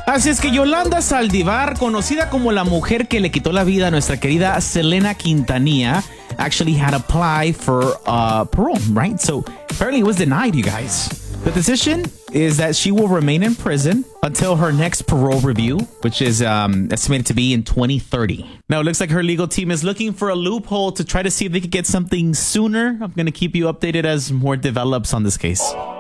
Así es que Yolanda Saldívar, conocida como la mujer que le quitó la vida a nuestra querida Selena Quintanilla, actually had applied for parole, right? So apparently it was denied, you guys. The decision is that she will remain in prison until her next parole review, which is estimated to be in 2030. Now, it looks like her legal team is looking for a loophole to try to see if they could get something sooner. I'm going to keep you updated as more develops on this case.